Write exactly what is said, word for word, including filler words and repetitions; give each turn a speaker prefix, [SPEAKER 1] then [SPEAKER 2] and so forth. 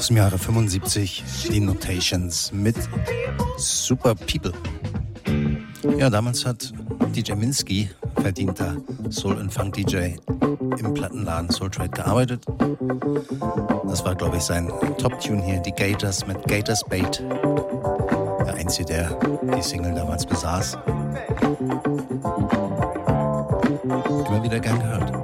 [SPEAKER 1] aus dem Jahre fünfundsiebzig, die Notations mit Super People. Ja, damals hat D J Minsky, verdienter Soul- und Funk-D J, im Plattenladen Soul Trade gearbeitet. Das war, glaube ich, sein Top-Tune hier, die Gators mit Gators Bait. Der Einzige, der die Single damals besaß. Immer wieder gern gehört.